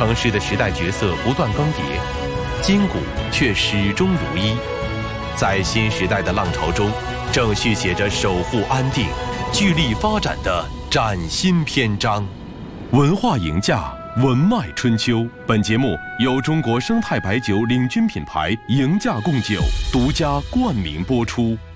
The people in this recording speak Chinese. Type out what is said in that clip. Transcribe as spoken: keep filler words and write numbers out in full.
城市的时代角色不断更迭，筋骨却始终如一。在新时代的浪潮中，正续写着守护安定、聚力发展的崭新篇章。文化赢家，文脉春秋。本节目由中国生态白酒领军品牌赢家贡酒独家冠名播出。